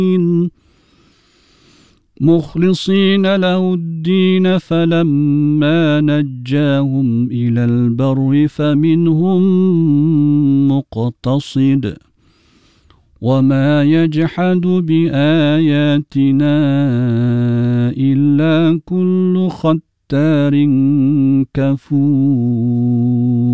مخلصين له الدين فلما نجاهم إلى البر فمنهم مقتصد وما يجحد بآياتنا إلا كل ختار كفور.